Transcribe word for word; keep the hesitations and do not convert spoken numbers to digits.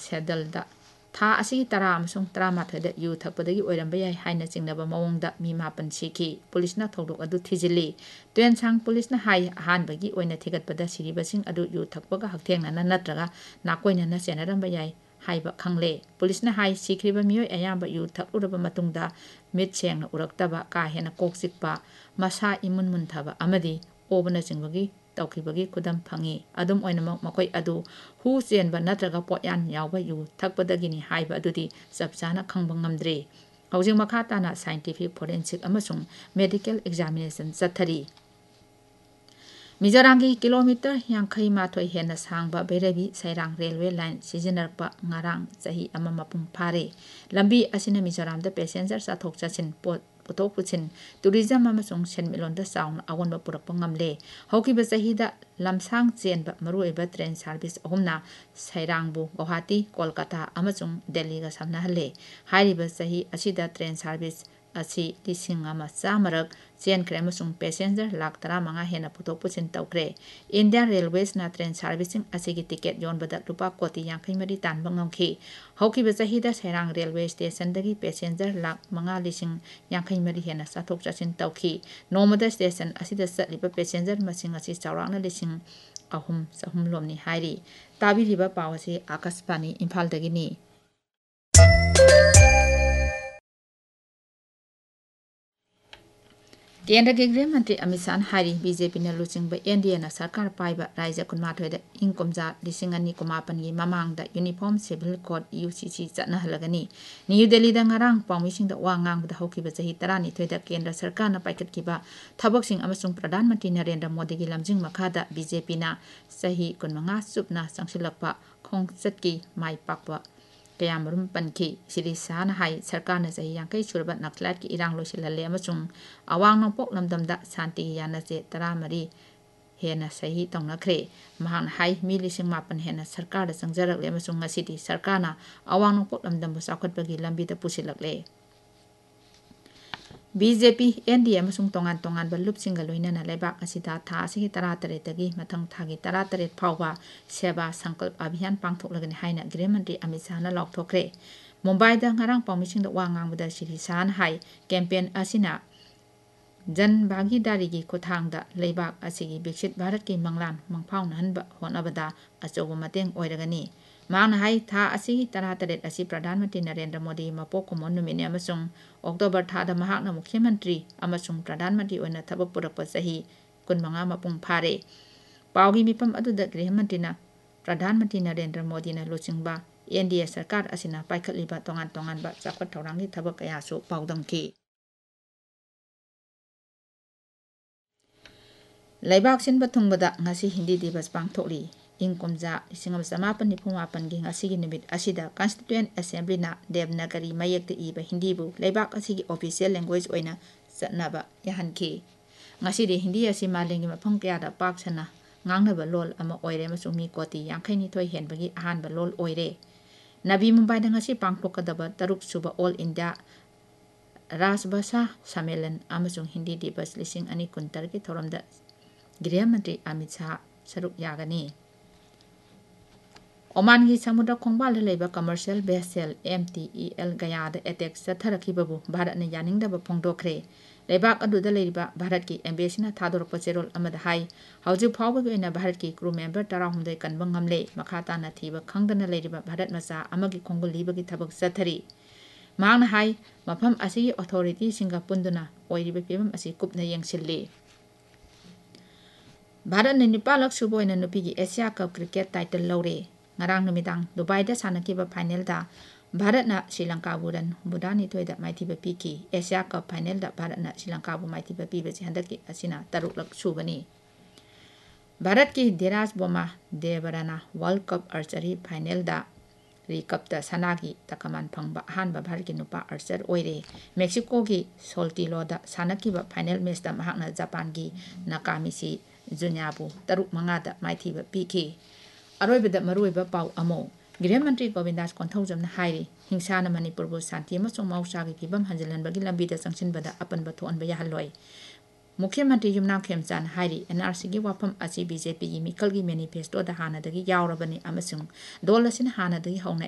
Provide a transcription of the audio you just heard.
ꯁꯦꯗꯜꯗ ꯊꯥ ꯑꯁꯤꯒꯤ ꯇꯔꯥ ꯑꯃꯁꯨꯡ ꯇꯔꯥꯃꯥꯊꯣꯏꯗ ꯌꯨ ꯊꯛꯄꯗꯒꯤ ꯑꯣꯏꯔꯝꯕ ꯌꯥꯏ ꯍꯥꯏꯅ ꯆꯤꯡꯅꯕ ꯃꯑꯣꯡꯗ ꯃꯤ ꯃꯥꯄꯟ ꯁꯤꯈꯤ꯫ ꯄꯨꯂꯤꯁꯅ ꯊꯧꯗꯣꯛ ꯑꯗꯨ ꯊꯤꯖꯤꯜꯂꯤ꯫ ꯇꯨꯌꯦꯟꯁꯥꯡ ꯄꯨꯂꯤꯁꯅ ꯍꯥꯏ ꯑꯍꯥꯟꯕꯒꯤ ꯑꯣꯏꯅ ꯊꯤꯒꯠꯄꯗ ꯁꯤꯔꯤꯕꯁꯤꯡ ꯑꯗꯨ ꯌꯨ ꯊꯛꯄꯒ ꯍꯛꯊꯦꯡꯅꯅ ꯅꯠꯇ꯭ꯔꯒ ꯅꯥꯀꯣꯏꯅꯅ ꯆꯦꯟꯅꯔꯝꯕ ꯌꯥꯏ ꯍꯥꯏꯕ ꯈꯪꯂꯦ꯫ ꯄꯨꯂꯤꯁꯅ ꯍꯥꯏ ꯁꯤꯈ꯭ꯔꯤꯕ ꯃꯤꯑꯣꯏ ꯑꯌꯥꯝꯕ ꯌꯨ ꯊꯛꯂꯨꯔꯕ ꯃꯇꯨꯡꯗ ꯃꯤꯠ ꯁꯦꯡꯅ ꯎꯔꯛꯇꯕ, ꯀꯥ ꯍꯦꯟꯅ ꯀꯣꯛ ꯆꯤꯛꯄ, ꯃꯁꯥ ꯏꯃꯨꯟ ꯃꯨꯟꯊꯕ ꯑꯃꯗꯤ ꯑꯣꯕꯅꯆꯤꯡꯕꯒꯤ ꯇꯧꯈꯤꯕꯒꯤ ꯈꯨꯗꯝ ꯐꯪꯏ꯫ ꯑꯗꯨꯝ ꯑꯣꯏꯅꯃꯛ ꯃꯈꯣꯏ ꯑꯗꯨ ꯍꯨ ꯆꯦꯟꯕ ꯅꯠꯇ꯭ꯔꯒ ꯄꯣꯠꯌꯥꯟ ꯌꯥꯎꯕ ꯌꯨ ꯊꯛꯄꯗꯒꯤꯅꯤ ꯍꯥꯏꯕ ꯑꯗꯨꯗꯤ ꯆꯞ ꯆꯥꯅ ꯈꯪꯕ ꯉꯝꯗ꯭ꯔꯤ꯫ ꯍꯧꯖꯤꯛ ꯃꯈꯥ ꯇꯥꯅ ꯁꯥꯏꯟꯇꯤꯐꯤꯛ, ꯐꯣꯔꯦꯟꯁꯤꯛ ꯑꯃꯁꯨꯡ ꯃꯦꯗꯤꯀꯦꯜ ꯑꯦꯛꯖꯥꯃꯤꯅꯦꯁꯟ ꯆꯠꯊꯔꯤ꯫ ꯃꯤꯖꯣꯔꯥꯝꯒꯤ ꯀꯤꯂꯣꯃꯤꯇꯔ ꯌꯥꯡꯈꯩ ꯃꯥꯊꯣꯏ ꯍꯦꯟꯅ ꯁꯥꯡꯕ ꯚꯩꯔꯕꯤ ꯁꯩꯔꯥꯡ ꯔꯦꯜꯋꯦ ꯂꯥꯏꯟ ꯁꯤꯖꯤꯟꯅꯔꯛꯄ ꯉꯔꯥꯡ ꯆꯍꯤ ꯑꯃ ꯃꯄꯨꯡ ꯐꯥꯔꯦ꯫ ꯂꯝꯕꯤ ꯑꯁꯤꯅ ꯃꯤꯖꯣꯔꯥꯝꯗ ꯄꯦꯁꯦꯟꯖꯔ ꯆꯠꯊꯣꯛ ꯆꯠꯁꯤꯟ, ꯄꯣꯠ ꯄꯨꯊꯣꯛ ꯄꯨꯁꯤꯟ, ꯇꯨꯔꯤꯖꯝ ꯑꯃꯁꯨꯡ ꯁꯦꯟꯃꯤꯠꯂꯣꯟꯗ ꯆꯥꯎꯅ ꯑꯑꯣꯟꯕ ꯄꯨꯔꯛꯄ ꯉꯝꯂꯦ꯫ ꯍꯧꯈꯤꯕ ꯆꯍꯤꯗ ꯂꯝꯁꯥꯡ ꯆꯦꯟꯕ ꯃꯔꯨꯑꯣꯏꯕ ꯇ꯭ꯔꯦꯟ ꯁꯥꯔꯚꯤꯁ ꯑꯍꯨꯝꯅ ꯁꯩꯔꯥꯡꯕꯨ ꯒꯨꯋꯥꯍꯥꯇꯤ, ꯀꯣꯜꯀꯇꯥ ꯑꯃꯁꯨꯡ ꯗꯦꯜꯂꯤꯒ ꯁꯝꯅꯍꯜꯂꯦ꯫ ꯍꯥꯏꯔꯤꯕ ꯆꯍꯤ ꯑꯁꯤꯗ ꯇ꯭ꯔꯦꯟ ꯁꯥꯔꯚꯤꯁ ꯑꯁꯤ ꯂꯤꯁꯤꯡ ꯑꯃ ꯆꯥꯃꯔꯛ ꯆꯦꯟꯈ꯭ꯔꯦ ꯑꯃꯁꯨꯡ ꯄꯦꯁꯦꯟꯖꯔ ꯂꯥꯈ ꯇꯔꯥꯃꯉꯥ ꯍꯦꯟꯅ ꯄꯨꯊꯣꯛ ꯄꯨꯁꯤꯟ ꯇꯧꯈ꯭ꯔꯦ꯫ ꯏꯟꯗꯤꯌꯥꯟ ꯔꯦꯜꯋꯦꯁꯅ ꯇ꯭ꯔꯦꯟ ꯁꯥꯔꯚꯤꯁꯁꯤꯡ ꯑꯁꯤꯒꯤ ꯇꯤꯀꯦꯠ ꯌꯣꯟꯕꯗ ꯂꯨꯄꯥ ꯀꯣꯇꯤ ꯌꯥꯡꯈꯩꯃꯔꯤ ꯇꯥꯟꯕ ꯉꯝꯈꯤ꯫ ꯍꯧꯈꯤꯕ ꯆꯍꯤꯗ ꯁꯩꯔꯥꯡ ꯔꯦꯜꯋꯦ ꯁ꯭ꯇꯦꯁꯟꯗꯒꯤ ꯄꯦꯁꯦꯟꯖꯔ ꯂꯥꯈ ꯃꯉꯥ ꯂꯤꯁꯤꯡ ꯌꯥꯡꯈꯩꯃꯔꯤ ꯍꯦꯟꯅ ꯆꯠꯊꯣꯛ ꯆꯠꯁꯤꯟ ꯇꯧꯈꯤ꯫ ꯅꯣꯡꯃꯗ ꯁ꯭ꯇꯦꯁꯟ ꯑꯁꯤꯗ ꯆꯠꯂꯤꯕ ꯄꯦꯁꯦꯟꯖꯔ ꯃꯁꯤꯡ ꯑꯁꯤ ꯆꯥꯎꯔꯥꯛꯅ ꯂꯤꯁꯤꯡ ꯑꯍꯨꯝ ꯆꯍꯨꯝꯂꯣꯝꯅꯤ ꯍꯥꯏꯔꯤ꯫ ꯇꯥꯕꯤꯔꯤꯕ ꯄꯥꯎ ꯑꯁꯤ ꯑꯥꯀꯥꯁꯕꯥꯅꯤ ꯏꯝꯐꯥꯜꯗꯒꯤꯅꯤ꯫ ꯀꯦꯟꯗ꯭ꯔꯒꯤ ꯒृह ꯃꯟꯇ꯭ꯔꯤ ꯑꯃꯤꯠ ꯁꯥꯍꯅ ꯍꯥꯏꯔꯤ ꯕꯤꯖꯦꯄꯤꯅ ꯂꯨꯆꯤꯡꯕ ꯑꯦꯟ ꯗꯤ ꯑꯦꯅ ꯁꯔꯀꯥꯔ ꯄꯥꯏꯕ ꯔꯥꯖ꯭ꯌ ꯀꯨꯟꯃꯥꯊꯣꯏꯗ ꯏꯪ ꯀꯨꯝꯖꯥ ꯂꯤꯁꯤꯡ ꯑꯅꯤ ꯀꯨꯟꯃꯥꯄꯟꯒꯤ ꯃꯃꯥꯡꯗ ꯌꯨꯅꯤꯐꯣꯔꯝ ꯁꯤꯚꯤꯜ ꯀꯣꯗ ꯌꯨ ꯁꯤ ꯁꯤ ꯆꯠꯅꯍꯜꯂꯒꯅꯤ꯫ ꯅ꯭ꯌꯨ ꯗꯦꯜꯂꯤꯗ ꯉꯔꯥꯡ ꯄꯥꯎꯃꯤꯁꯤꯡꯗ ꯋꯥ ꯉꯥꯡꯕꯗ ꯍꯧꯈꯤꯕ ꯆꯍꯤ ꯇꯔꯥꯅꯤꯊꯣꯏꯗ ꯀꯦꯟꯗ꯭ꯔ ꯁꯔꯀꯥꯔꯅ ꯄꯥꯏꯈꯠꯈꯤꯕ ꯊꯕꯛꯁꯤꯡ ꯑꯃꯁꯨꯡ ꯄ꯭ꯔꯙꯥꯟ ꯃꯟꯇ꯭ꯔꯤ ꯅꯔꯦꯟꯗ꯭ꯔ ꯃꯣꯗꯤꯒꯤ ꯂꯝꯖꯤꯡ ꯃꯈꯥꯗ ꯕꯤꯖꯦꯄꯤꯅ ꯆꯍꯤ ꯀꯨꯟꯃꯉꯥ ꯆꯨꯞꯅ ꯆꯪꯁꯤꯜꯂꯛꯄ ꯈꯣꯡꯆꯠꯀꯤ ꯃꯥꯏ ꯄꯥꯛꯄ ꯀꯌꯥꯃꯔꯨꯝ ꯄꯟꯈꯤ꯫ ꯁ꯭ꯔꯤ ꯁꯥꯍꯅ ꯍꯥꯏ ꯁꯔꯀꯥꯔꯅ ꯆꯍꯤ ꯌꯥꯡꯈꯩ ꯁꯨꯔꯕ ꯅꯛꯁꯂꯥꯏꯠꯀꯤ ꯏꯔꯥꯡ ꯂꯣꯏꯁꯤꯜꯍꯜꯂꯦ ꯑꯃꯁꯨꯡ ꯑꯋꯥꯡ ꯅꯣꯡꯄꯣꯛ ꯂꯝꯗꯝꯗ ꯁꯥꯟꯇꯤꯒꯤ ꯌꯥꯅꯆꯦ ꯇꯔꯥꯃꯔꯤ ꯍꯦꯟꯅ ꯁꯍꯤ ꯇꯧꯅꯈ꯭ꯔꯦ꯫ ꯃꯍꯥꯛꯅ ꯍꯥꯏ ꯃꯤ ꯂꯤꯁꯤꯡ ꯃꯥꯄꯟ ꯍꯦꯟꯅ ꯁꯔꯀꯥꯔꯗ ꯆꯪꯖꯔꯛꯂꯦ ꯑꯃꯁꯨꯡ ꯉꯁꯤꯗꯤ ꯁꯔꯀꯥꯔꯅ ꯑꯋꯥꯡ ꯅꯣꯡꯄꯣꯛ ꯂꯝꯗꯝꯕꯨ ꯆꯥꯎꯈꯠꯄꯒꯤ ꯂꯝꯕꯤꯗ ꯄꯨꯁꯤꯜꯂꯛꯂꯦ꯫ ꯕꯤꯖꯦꯄꯤ, ꯑꯦꯟ ꯗꯤ ꯑꯦ ꯑꯃꯁꯨꯡ ꯇꯣꯉꯥꯟ ꯇꯣꯉꯥꯟꯕ ꯂꯨꯞꯁꯤꯡꯒ ꯂꯣꯏꯅꯅ ꯂꯩꯕꯥꯛ ꯑꯁꯤꯗ ꯊꯥ ꯑꯁꯤꯒꯤ ꯇꯔꯥꯇꯔꯦꯠꯇꯒꯤ ꯃꯊꯪ ꯊꯥꯒꯤ ꯇꯔꯥꯇꯔꯦꯠ ꯐꯥꯎꯕ ꯁꯦꯕꯥ ꯁꯪꯀꯜꯞ ꯑꯚꯤꯌꯥꯟ ꯄꯥꯡꯊꯣꯛꯂꯒꯅꯤ ꯍꯥꯏꯅ ꯒ꯭ꯔꯤꯍ ꯃꯟꯇ꯭ꯔꯤ ꯑꯃꯤꯠ ꯁꯥꯍꯅ ꯂꯥꯎꯊꯣꯛꯈ꯭ꯔꯦ꯫ ꯃꯨꯝꯕꯥꯏꯗ ꯉꯔꯥꯡ ꯄꯥꯎꯃꯤꯁꯤꯡꯗ ꯋꯥ ꯉꯥꯡꯕꯗ ꯁ꯭ꯔꯤ ꯁꯥꯍꯅ ꯍꯥꯏ ꯀꯦꯝꯄꯦꯟ ꯑꯁꯤꯅ ꯖꯟ ꯚꯥꯒꯤꯗꯥꯔꯤꯒꯤ ꯈꯨꯠꯊꯥꯡꯗ ꯂꯩꯕꯥꯛ ꯑꯁꯤꯒꯤ ꯕꯤꯛꯁꯤꯠ ꯚꯥꯔꯠꯀꯤ ꯃꯪꯂꯥꯟ ꯃꯪꯐꯥꯎꯅꯍꯟꯕ ꯍꯣꯠꯅꯕꯗ ꯑꯆꯧꯕ ꯃꯇꯦꯡ ꯑꯣꯏꯔꯒꯅꯤ꯫ ꯃꯍꯥꯛꯅ ꯍꯥꯏ ꯊꯥ ꯑꯁꯤꯒꯤ ꯇꯔꯥꯇꯔꯦꯠ ꯑꯁꯤ ꯄ꯭ꯔꯙꯥꯟ ꯃꯟꯇ꯭ꯔꯤ ꯅꯔꯦꯟꯗ꯭ꯔ ꯃꯣꯗꯤꯒꯤ ꯃꯄꯣꯛ ꯀꯨꯝꯑꯣꯟ ꯅꯨꯃꯤꯠꯅꯤ ꯑꯃꯁꯨꯡ ꯑꯣꯛꯇꯣꯕꯔ ꯊꯥꯗ ꯃꯍꯥꯛꯅ ꯃꯨꯈ꯭ꯌ ꯃꯟꯇ꯭ꯔꯤ ꯑꯃꯁꯨꯡ ꯄ꯭ꯔꯙꯥꯟ ꯃꯟꯇ꯭ꯔꯤ ꯑꯣꯏꯅ ꯊꯕꯛ ꯄꯨꯔꯛꯄ ꯆꯍꯤ ꯀꯨꯟꯃꯉꯥ ꯃꯄꯨꯡ ꯐꯥꯔꯦ꯫ ꯄꯥꯎꯒꯤ ꯃꯤꯐꯝ ꯑꯗꯨꯗ ꯒ꯭ꯔꯤꯍ ꯃꯟꯇ꯭ꯔꯤꯅ ꯄ꯭ꯔꯙꯥꯟ ꯃꯟꯇ꯭ꯔꯤ ꯅꯔꯦꯟꯗ꯭ꯔ ꯃꯣꯗꯤꯅ ꯂꯨꯆꯤꯡꯕ ꯑꯦꯟ ꯗꯤ ꯑꯦ ꯁꯔꯀꯥꯔ ꯑꯁꯤꯅ ꯄꯥꯏꯈꯠꯂꯤꯕ ꯇꯣꯉꯥꯟ ꯇꯣꯉꯥꯟꯕ ꯆꯥꯎꯈꯠ ꯊꯧꯔꯥꯡꯒꯤ ꯊꯕꯛ ꯀꯌꯥꯁꯨ ꯄꯥꯎꯗꯝꯈꯤ꯫ ꯂꯩꯕꯥꯛ ꯁꯤꯟꯕ ꯊꯨꯡꯕꯗ ꯉꯁꯤ ꯍꯤꯟꯗꯤ ꯗꯤꯕꯁ ꯄꯥꯡꯊꯣꯛꯂꯤ꯫ ꯏꯪ ꯀꯨꯝꯖꯥ ꯂꯤꯁꯤꯡ ꯑꯃ ꯆꯃꯥꯄꯟ ꯅꯤꯐꯨ ꯃꯥꯄꯟꯒꯤ ꯉꯁꯤꯒꯤ ꯅꯨꯃꯤꯠ ꯑꯁꯤꯗ ꯀꯟꯁꯇꯤꯇ꯭ꯌꯨꯌꯦꯟꯠ ꯑꯦꯁꯦꯝꯕ꯭ꯂꯤꯅ ꯗꯦꯕꯅꯥꯒꯔꯤ ꯃꯌꯦꯛꯇ ꯏꯕ ꯍꯤꯟꯗꯤꯕꯨ ꯂꯩꯕꯥꯛ ꯑꯁꯤꯒꯤ ꯑꯣꯐꯤꯁꯤꯌꯦꯜ ꯂꯦꯡꯒ꯭ꯋꯦꯖ ꯑꯣꯏꯅ ꯆꯠꯅꯕ ꯌꯥꯍꯟꯈꯤ꯫ ꯉꯁꯤꯗꯤ ꯍꯤꯟꯗꯤ ꯑꯁꯤ ꯃꯥꯂꯦꯝꯒꯤ ꯃꯐꯝ ꯀꯌꯥꯗ ꯄꯥꯛ ꯁꯟꯅ ꯉꯥꯡꯅꯕ ꯂꯣꯜ ꯑꯃ ꯑꯣꯏꯔꯦ ꯑꯃꯁꯨꯡ ꯃꯤ ꯀꯣꯇꯤ ꯌꯥꯡꯈꯩꯅꯤꯊꯣꯏ ꯍꯦꯟꯕꯒꯤ ꯑꯍꯥꯟꯕ ꯂꯣꯜ ꯑꯣꯏꯔꯦ꯫ ꯅꯕꯤ ꯃꯨꯝꯕꯥꯏꯗ ꯉꯁꯤ ꯄꯥꯡꯊꯣꯛꯀꯗꯕ ꯇꯔꯨꯛ ꯁꯨꯕ ꯑꯣꯜ ꯏꯟꯗꯤꯌꯥ ꯔꯥꯖꯚꯥꯁꯥ ꯁꯝꯃꯦꯂꯟ ꯑꯃꯁꯨꯡ ꯍꯤꯟꯗꯤ ꯗꯤꯕꯁ ꯂꯤꯁꯤꯡ ꯑꯅꯤ ꯀꯨꯟꯇꯔꯦꯠꯀꯤ ꯊꯧꯔꯝꯗ ꯒ꯭ꯔꯤꯍ ꯃꯟꯇ꯭ꯔꯤ ꯑꯃꯤꯠ ꯁꯥꯍ ꯁꯔꯨꯛ ꯌꯥꯒꯅꯤ꯫ ꯑꯣꯃꯥꯟꯒꯤ ꯁꯃꯨꯗ꯭ꯔ ꯈꯣꯡꯕꯥꯜꯗ ꯂꯩꯕ commercial vessel M T E L ꯒꯌꯥꯗ attack ꯆꯠꯊꯔꯛꯈꯤꯕꯕꯨ ꯚꯥꯔꯠꯅ ꯌꯥꯅꯤꯡꯗꯕ ꯐꯣꯡꯗꯣꯛꯈ꯭ꯔꯦ꯫ ꯂꯩꯕꯥꯛ ꯑꯗꯨꯗ ꯂꯩꯔꯤꯕ ꯚꯥꯔꯠꯀꯤ ꯑꯦꯝꯕꯦꯁꯤꯅ ꯊꯥꯗꯣꯔꯛꯄ ꯆꯦꯔꯣꯜ ꯑꯃꯗ ꯍꯥꯏ ꯍꯧꯖꯤꯛ ꯐꯥꯎꯕꯒꯤ ꯑꯣꯏꯅ ꯚꯥꯔꯠꯀꯤ ꯀ꯭ꯔꯨ ꯃꯦꯝꯕꯔ ꯇꯔꯥꯍꯨꯝꯗꯣꯏ ꯀꯟꯕ ꯉꯝꯂꯦ꯫ ꯃꯈꯥ ꯇꯥꯅ ꯊꯤꯕ ꯈꯪꯗꯅ ꯂꯩꯔꯤꯕ ꯚꯥꯔꯠ ꯃꯆꯥ ꯑꯃꯒꯤ ꯈꯣꯡꯒꯨꯜ ꯂꯤꯕꯒꯤ ꯊꯕꯛ ꯆꯠꯊꯔꯤ꯫ ꯃꯍꯥꯛꯅ ꯍꯥꯏ ꯃꯐꯝ ꯑꯁꯤꯒꯤ ꯑꯣꯊꯣꯔꯤꯇꯤꯁꯤꯡꯒ ꯄꯨꯟꯗꯨꯅ ꯑꯣꯏꯔꯤꯕ ꯐꯤꯚꯝ ꯑꯁꯤ ꯀꯨꯞꯅ ꯌꯦꯡꯁꯤꯜꯂꯤ꯫ ꯚꯥꯔꯠꯅ ꯅꯤꯄꯥꯜꯂꯛ ꯁꯨꯕ ꯑꯣꯏꯅ ꯅꯨꯄꯤꯒꯤ ꯑꯦꯁꯤꯌꯥ ꯀꯞ ꯀ꯭ꯔꯤꯀꯦꯠ ꯇꯥꯏꯇꯜ ꯂꯧꯔꯦ꯫ ꯉꯔꯥꯡ ꯅꯨꯃꯤꯗꯥꯡ ꯗꯨꯕꯥꯏꯗ ꯁꯥꯟꯅꯈꯤꯕ ꯐꯥꯏꯅꯦꯜꯗ ꯚꯥꯔꯠꯅ ꯁ꯭ꯔꯤꯂꯪꯀꯥꯕꯨ ꯔꯟ ꯍꯨꯝꯐꯨꯇꯔꯥꯅꯤꯊꯣꯏꯗ ꯃꯥꯏꯊꯤꯕ ꯄꯤꯈꯤ꯫ ꯑꯦꯁꯤꯌꯥ ꯀꯞ ꯐꯥꯏꯅꯦꯜꯗ ꯚꯥꯔꯠꯅ ꯁ꯭ꯔꯤꯂꯪꯀꯥꯕꯨ ꯃꯥꯏꯊꯤꯕ ꯄꯤꯕꯁꯤ ꯍꯟꯗꯛꯀꯤ ꯑꯁꯤꯅ ꯇꯔꯨꯛꯂꯛ ꯁꯨꯕꯅꯤ꯫ ꯚꯥꯔꯠꯀꯤ ꯙꯤꯔꯥꯖ ꯕꯣꯝꯃꯥ ꯗꯦꯕꯕꯔꯥꯅ ꯋꯥꯔꯜꯗ ꯀꯞ ꯑꯥꯔꯆꯔꯤ ꯐꯥꯏꯅꯦꯜꯗ ꯔꯤꯀꯞꯇ ꯁꯅꯥꯒꯤ ꯇꯀꯃꯥꯟ ꯐꯪꯕ ꯑꯍꯥꯟꯕ ꯚꯥꯔꯠꯀꯤ ꯅꯨꯄꯥ ꯑꯥꯔꯆꯔ ꯑꯣꯏꯔꯦ꯫ ꯃꯦꯛꯁꯤꯀꯣꯒꯤ ꯁꯣꯜꯇꯤꯂꯣꯗ ꯁꯥꯟꯅꯈꯤꯕ ꯐꯥꯏꯅꯦꯜ ꯃꯦꯆꯇ ꯃꯍꯥꯛꯅ ꯖꯄꯥꯟꯒꯤ ꯅꯥꯀꯥꯃꯤꯆꯤ ꯖꯨꯟꯌꯥꯕꯨ ꯇꯔꯨꯛ ꯃꯉꯥꯗ ꯃꯥꯏꯊꯤꯕ ꯄꯤꯈꯤ꯫ ꯑꯔꯣꯏꯕꯗ ꯃꯔꯨꯑꯣꯏꯕ ꯄꯥꯎ ꯑꯃꯨꯛ ꯒ꯭ꯔꯤꯍ ꯃꯟꯇ꯭ꯔꯤ ꯒꯣꯕꯤꯟꯗꯥꯁ ꯀꯣꯟꯊꯧꯖꯝꯅ ꯍꯥꯏꯔꯤ ꯍꯤꯡꯁꯥꯅ ꯃꯅꯤꯄꯨꯔꯕꯨ ꯁꯥꯟꯇꯤ ꯑꯃꯁꯨꯡ ꯃꯍꯧꯁꯥꯒꯤ ꯐꯤꯕꯝ ꯍꯟꯖꯤꯜꯍꯟꯕꯒꯤ ꯂꯝꯕꯤꯗ ꯆꯪꯁꯤꯟꯕꯗ ꯑꯄꯟꯕ ꯊꯣꯛꯍꯟꯕ ꯌꯥꯍꯜꯂꯣꯏ꯫ ꯃꯨꯈ꯭ꯌ ꯃꯟꯇ꯭ꯔꯤ ꯌꯨꯝꯅꯥꯝ ꯈꯦꯝꯆꯥꯟꯗ ꯍꯥꯏꯔꯤ ꯑꯦꯟ ꯑꯥꯔ ꯁꯤꯒꯤ ꯋꯥꯐꯝ ꯑꯁꯤ ꯕꯤꯖꯦꯄꯤꯒꯤ ꯃꯤꯈꯜꯒꯤ ꯃꯦꯅꯤꯐꯦꯁꯇꯣꯗ ꯍꯥꯟꯅꯗꯒꯤ ꯌꯥꯎꯔꯕꯅꯤ ꯑꯃꯁꯨꯡ ꯗꯣꯜ ꯑꯁꯤꯅ ꯍꯥꯟꯅꯗꯒꯤ ꯍꯧꯅ